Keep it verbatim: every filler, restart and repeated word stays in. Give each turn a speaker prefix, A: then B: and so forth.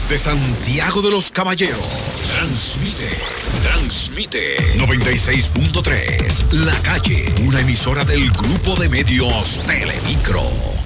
A: Desde Santiago de los Caballeros, transmite, transmite noventa y seis punto tres, La Calle, una emisora del grupo de medios Telemicro.